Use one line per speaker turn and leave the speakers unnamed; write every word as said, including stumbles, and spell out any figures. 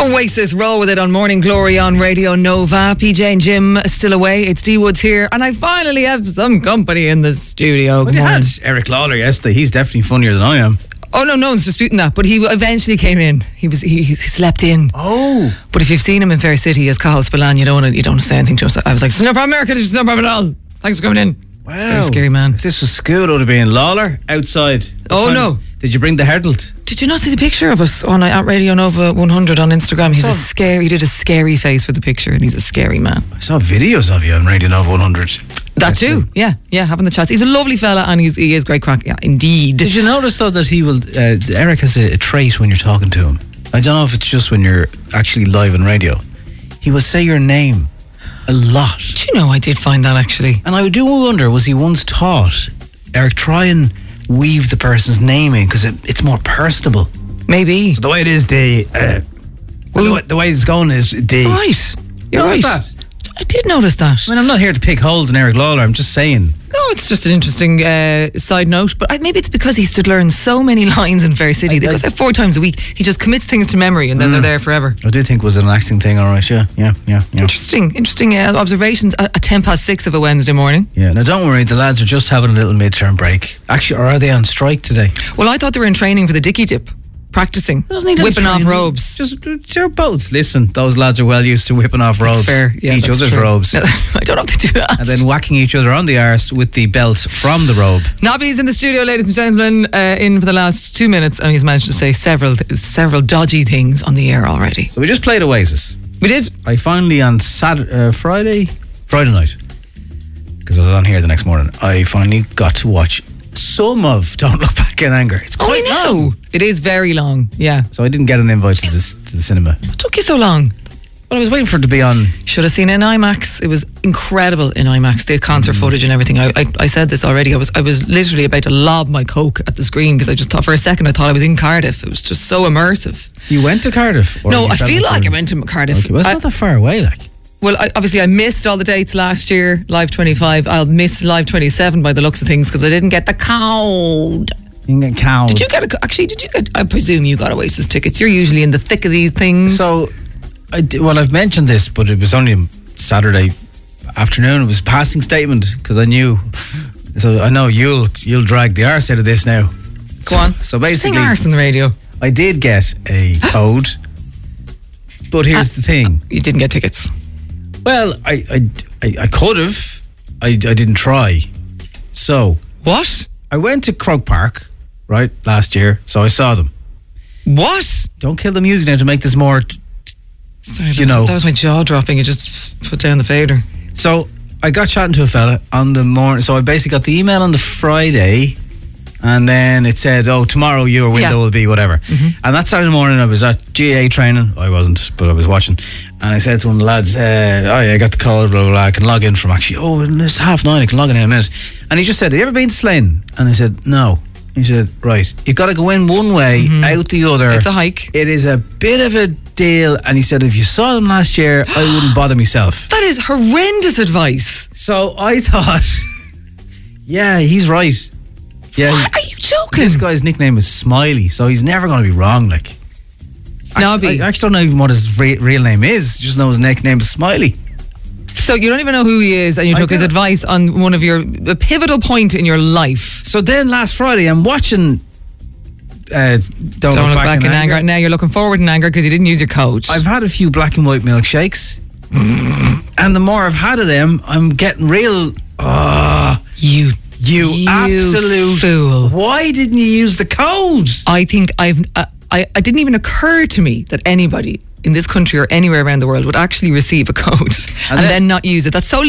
Oasis, roll with it on Morning Glory on Radio Nova. P J and Jim still away. It's D Woods here, and I finally have some company in the studio.
Well, you had Eric Lawler yesterday. He's definitely funnier than I am.
Oh no, no one's disputing that. But he eventually came in. He was he, he slept in.
Oh,
but if you've seen him in Fair City as Cathal Spillane, you don't want to, you don't want to say anything to him. So I was like, "There's no problem, Eric. There's no problem at all. Thanks for coming in."
Wow,
it's a very scary man.
If this was school, it would have been Lawler outside.
Oh
time,
no!
Did you bring the hurdled?
Did you not see the picture of us on at Radio Nova one hundred on Instagram? He's a scary. He did a scary face for the picture, and he's a scary man.
I saw videos of you on Radio Nova one hundred.
That too, yeah, yeah, having the chats. He's a lovely fella, and he's, he is great crack. Yeah, indeed.
Did you notice though that he will? Uh, Eric has a, a trait when you're talking to him. I don't know if it's just when you're actually live on radio. He will say your name a lot.
Do you know, I did find that actually.
And I do wonder, was he once taught, Eric, try and weave the person's name in because it, it's more personable.
Maybe.
So the way it is, the uh, well, the, way, the way it's going is the.
Right. You're
Notice
right.
That?
I did notice that.
I mean, I'm not here to pick holes in Eric Lawler. I'm just saying.
No, it's just an interesting uh, side note. But I, maybe it's because he stood learn so many lines in Fair City. I, I, because four times a week, he just commits things to memory, and then mm, they're there forever.
I do think it was an acting thing, all right. Yeah, yeah, yeah. yeah.
Interesting, interesting uh, observations at, at ten past six of a Wednesday morning.
Yeah. Now don't worry, the lads are just having a little midterm break. Actually, or are they on strike today?
Well, I thought they were in training for the Dicky Dip. Practicing, whipping off robes.
Just they're both. Listen, those lads are well used to whipping off robes.
That's fair. Yeah,
each
that's
other's
true.
robes.
No, I don't know if they do that.
And then whacking each other on the arse with the belt from the robe.
Nobby's in the studio, ladies and gentlemen, uh, in for the last two minutes, and he's managed to say several, several dodgy things on the air already.
So we just played Oasis.
We did.
I finally on Saturday, uh, Friday, Friday night, because I was on here the next morning. I finally got to watch some of Don't Look Back in Anger. It's quite
oh, I know.
long.
It is very long, yeah.
So I didn't get an invite to, this, to the cinema.
What took you so long?
Well, I was waiting for it to be on.
Should have seen it in IMAX. It was incredible in IMAX, the concert mm. footage and everything. I, I I said this already. I was I was literally about to lob my Coke at the screen because I just thought for a second I thought I was in Cardiff. It was just so immersive.
You went to Cardiff?
No, I feel like I went to Cardiff.
Okay, well, it's
I,
not that far away, like.
Well, I, obviously I missed all the dates last year, Live twenty-five. I'll miss Live twenty-seven by the looks of things because I didn't get the code.
You didn't get code.
Did you get a, actually, did you get, I presume you got Oasis tickets. You're usually in the thick of these things.
So, I did, well, I've mentioned this, but it was only Saturday afternoon. It was a passing statement because I knew, so I know you'll you'll drag the arse out of this now.
Go on.
So, so basically,
sing arse on the radio.
I did get a code, but here's uh, the thing.
You didn't get tickets.
Well, I I, I, I could have. I, I didn't try. So
what?
I went to Croke Park, right, last year, so I saw them.
What?
Don't kill the music now to make this more, t-
Sorry,
you know.
That was my jaw dropping. You just put down the fader.
So I got chatting to a fella on the morning. So I basically got the email on the Friday, and then it said, oh, tomorrow your window yeah. will be whatever. Mm-hmm. And that Saturday morning I was at G A A training. I wasn't, but I was watching. And I said to one of the lads, uh, oh yeah, I got the call, blah, blah, blah. I can log in from actually, oh, it's half nine, I can log in in a minute. And he just said, have you ever been to Slane? And I said, no. He said, right, you've got to go in one way, mm-hmm. out the other.
It's a hike.
It is a bit of a deal. And he said, if you saw them last year, I wouldn't bother myself.
That is horrendous advice.
So I thought, yeah, he's right. Yeah,
what? Are you joking?
This guy's nickname is Smiley, so he's never going to be wrong, like. Actually, I actually don't know even what his re- real name is. Just know his nickname is Smiley.
So you don't even know who he is, and you took his advice on one of your a pivotal point in your life.
So then last Friday, I'm watching. Uh, don't, don't look, look back, back in, in anger.
anger. Now you're looking forward in anger because you didn't use your code.
I've had a few black and white milkshakes, and the more I've had of them, I'm getting real. Ah, uh,
you.
You, you absolute
fool!
Why didn't you use the code?
I think I've. Uh, I. It didn't even occur to me that anybody in this country or anywhere around the world would actually receive a code and, and then, then not use it. That's so